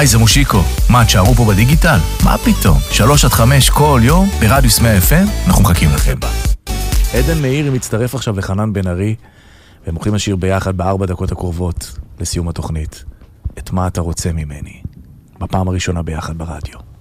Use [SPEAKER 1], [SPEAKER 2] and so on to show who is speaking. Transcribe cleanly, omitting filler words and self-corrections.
[SPEAKER 1] היי, זה מושיקו. מה, תשארו פה בדיגיטל? מה פתאום? 3-5 כל יום ברדיוס 100 FM, אנחנו מחכים לכם בה. עדן מאירי מצטרף עכשיו לחנן בן ארי, והם הולכים לשיר ביחד ב4 דקות הקרובות לסיום התוכנית. את מה אתה רוצה ממני? בפעם הראשונה ביחד ברדיו.